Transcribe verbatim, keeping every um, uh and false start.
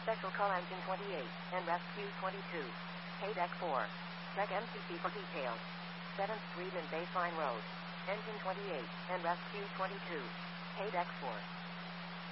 Special Call Engine twenty-eight and Rescue twenty-two. K deck four. Check M C C for details. seventh Street and Baseline Road. Engine twenty-eight and Rescue twenty-two. K deck four.